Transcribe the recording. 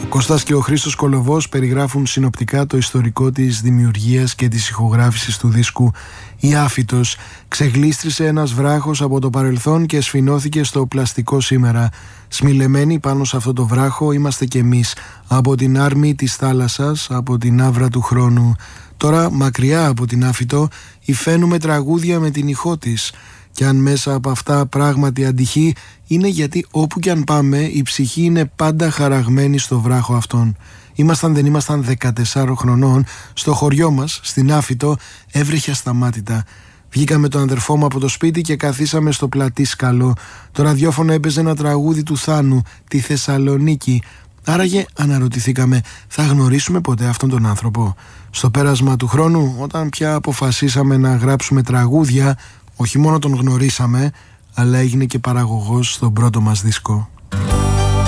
Κώστας και ο Χρήστος Κολοβός περιγράφουν συνοπτικά το ιστορικό της δημιουργίας και της ηχογράφησης του δίσκου. Η Άφυτος ξεγλίστρισε ένας βράχος από το παρελθόν και σφινώθηκε στο πλαστικό σήμερα. Σμιλεμένοι πάνω σε αυτό το βράχο είμαστε κι εμείς, από την άρμη της θάλασσας, από την άβρα του χρόνου. Τώρα μακριά από την Άφυτο υφαίνουμε τραγούδια με την ηχό της. Και αν μέσα από αυτά πράγματι αντυχεί, είναι γιατί όπου κι αν πάμε η ψυχή είναι πάντα χαραγμένη στο βράχο αυτόν. Δεν ήμασταν 14 χρονών, στο χωριό μας, στην Άφυτο, έβρεχε ασταμάτητα. Βγήκαμε τον αδερφό μου από το σπίτι και καθίσαμε στο πλατή σκαλό. Το ραδιόφωνο έπαιζε ένα τραγούδι του Θάνου, τη Θεσσαλονίκη. Άραγε αναρωτηθήκαμε, θα γνωρίσουμε ποτέ αυτόν τον άνθρωπο? Στο πέρασμα του χρόνου, όταν πια αποφασίσαμε να γράψουμε τραγούδια, όχι μόνο τον γνωρίσαμε, αλλά έγινε και παραγωγός στον πρώτο μας δίσκο.